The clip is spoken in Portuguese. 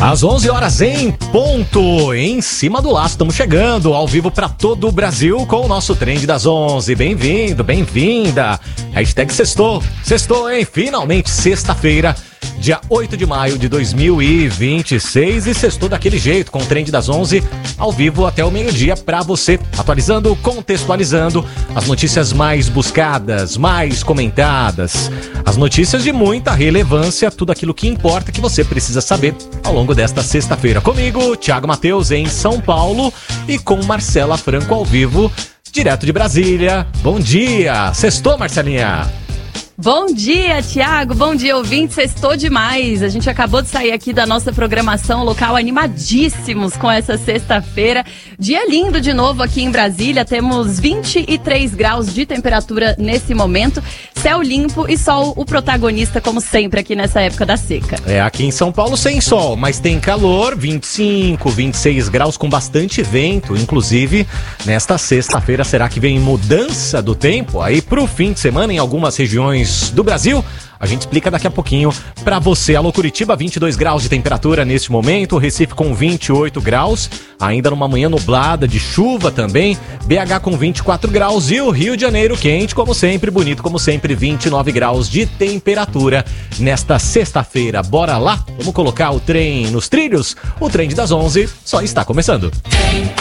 Às 11 horas em ponto, em cima do laço, estamos chegando ao vivo para todo o Brasil com o nosso Trend das 11. Bem-vindo, bem-vinda. Hashtag sextou, sextou, hein? Finalmente, sexta-feira, dia 8 de maio de 2026 e sextou daquele jeito, com o Trend das 11 ao vivo até o meio-dia para você, atualizando, contextualizando as notícias mais buscadas, mais comentadas, as notícias de muita relevância, tudo aquilo que importa que você precisa saber ao longo desta sexta-feira. Comigo, Thiago Matheus em São Paulo e com Marcela Franco ao vivo, direto de Brasília. Bom dia! Sextou, Marcelinha! Bom dia, Thiago. Bom dia, ouvintes. Sextou demais. A gente acabou de sair aqui da nossa programação local, animadíssimos com essa sexta-feira. Dia lindo de novo aqui em Brasília. Temos 23 graus de temperatura nesse momento. Céu limpo e sol o protagonista, como sempre, aqui nessa época da seca. Aqui em São Paulo sem sol, mas tem calor, 25, 26 graus com bastante vento. Inclusive, nesta sexta-feira, será que vem mudança do tempo? Aí pro fim de semana em algumas regiões do Brasil, a gente explica daqui a pouquinho pra você. Alô Curitiba, 22 graus de temperatura neste momento, Recife com 28 graus, ainda numa manhã nublada de chuva também, BH com 24 graus e o Rio de Janeiro quente como sempre, bonito como sempre, 29 graus de temperatura nesta sexta-feira. Bora lá? Vamos colocar o trem nos trilhos? O Trem das 11 só está começando.